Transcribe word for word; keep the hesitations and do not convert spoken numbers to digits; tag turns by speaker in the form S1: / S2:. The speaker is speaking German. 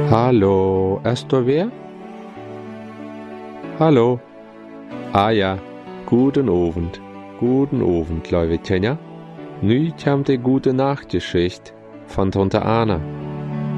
S1: Hallo, est du wer? Hallo. Ah ja, guten Abend, guten Abend, lieve Tanja. Nu komt de gute Nachtgeschichte von Tante Anna.